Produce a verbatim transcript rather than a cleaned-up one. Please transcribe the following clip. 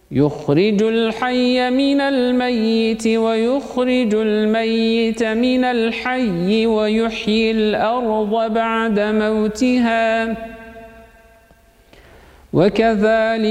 يخرج الحي من الميت ويخرج الميت من الحي ويحيي الأرض بعد موتها وكذلك